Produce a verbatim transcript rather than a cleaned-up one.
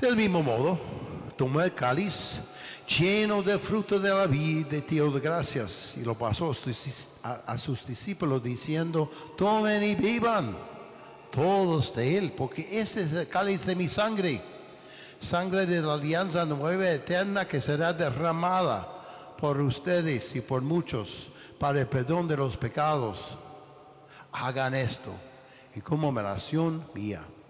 Del mismo modo, tomó el cáliz lleno del fruto de la vid, de dio de gracias, y lo pasó a, a sus discípulos diciendo: tomen y vivan todos de él, porque ese es el cáliz de mi sangre, sangre de la alianza nueva eterna, que será derramada por ustedes y por muchos para el perdón de los pecados. Hagan esto en conmemoración mía.